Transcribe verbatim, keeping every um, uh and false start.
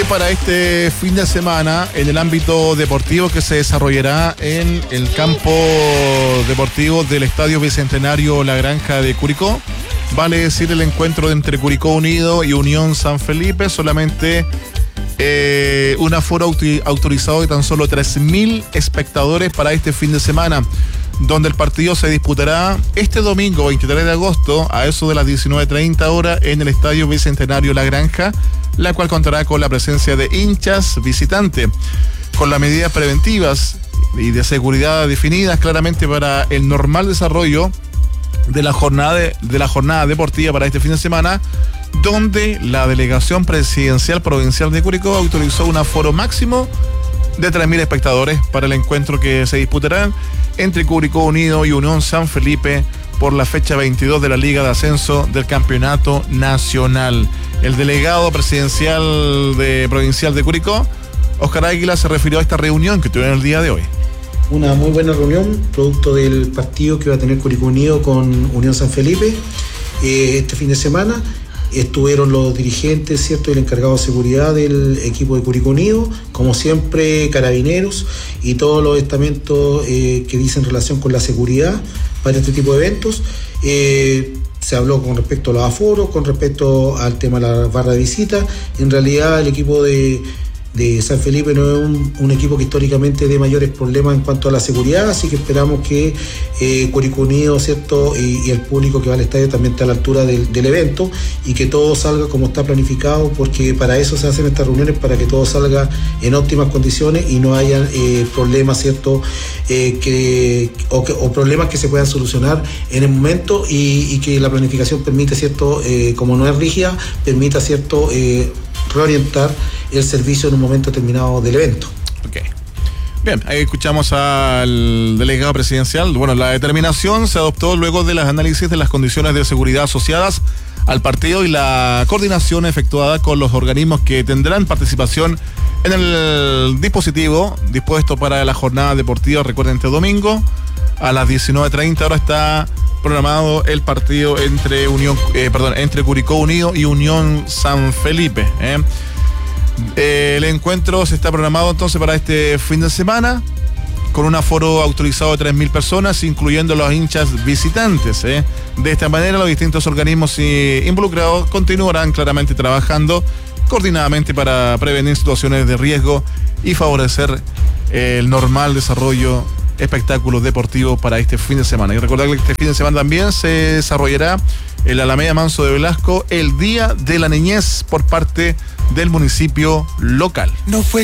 para este fin de semana en el ámbito deportivo que se desarrollará en el campo deportivo del Estadio Bicentenario La Granja de Curicó. Vale decir, el encuentro entre Curicó Unido y Unión San Felipe, solamente eh, un aforo auto- autorizado de tan solo tres mil espectadores para este fin de semana, donde el partido se disputará este domingo veintitrés de agosto a eso de las diecinueve treinta horas en el Estadio Bicentenario La Granja, la cual contará con la presencia de hinchas visitantes, con las medidas preventivas y de seguridad definidas claramente para el normal desarrollo de la jornada de, de la jornada deportiva para este fin de semana, donde la delegación presidencial provincial de Curicó autorizó un aforo máximo de tres mil espectadores para el encuentro que se disputará entre Curicó Unido y Unión San Felipe por la fecha veintidós de la Liga de Ascenso del Campeonato Nacional. El delegado presidencial de provincial de Curicó, Óscar Águila, se refirió a esta reunión que tuvieron el día de hoy. Una muy buena reunión, producto del partido que va a tener Curicó Unido con Unión San Felipe eh, este fin de semana. Estuvieron los dirigentes, ¿cierto?, y el encargado de seguridad del equipo de Curicó Unido, como siempre Carabineros y todos los estamentos eh, que dicen relación con la seguridad para este tipo de eventos. Eh, se habló con respecto a los aforos, con respecto al tema de la barra de visita. En realidad el equipo de de San Felipe no es un, un equipo que históricamente dé mayores problemas en cuanto a la seguridad, así que esperamos que eh, Curicó Unido, ¿cierto?, y, y el público que va al estadio también esté a la altura del, del evento y que todo salga como está planificado, porque para eso se hacen estas reuniones, para que todo salga en óptimas condiciones y no haya eh, problemas, ¿cierto?, eh, que, o, que, o problemas que se puedan solucionar en el momento y, y que la planificación permite, ¿cierto?, eh, como no es rígida, permita, ¿cierto?, eh, reorientar el servicio en un momento determinado del evento. Ok. Bien, ahí escuchamos al delegado presidencial. Bueno, la determinación se adoptó luego de los análisis de las condiciones de seguridad asociadas al partido y la coordinación efectuada con los organismos que tendrán participación en el dispositivo dispuesto para la jornada deportiva. Recuerden, este domingo a las diecinueve treinta horas está programado el partido entre Unión, eh, perdón, entre Curicó Unido y Unión San Felipe. ¿eh? Eh, el encuentro se está programado entonces para este fin de semana con un aforo autorizado de tres mil personas, incluyendo los hinchas visitantes. ¿eh? De esta manera, los distintos organismos involucrados continuarán claramente trabajando coordinadamente para prevenir situaciones de riesgo y favorecer el normal desarrollo espectáculos deportivos para este fin de semana. Y recordar que este fin de semana también se desarrollará en la Alameda Manso de Velasco el Día de la Niñez por parte del municipio local. No fue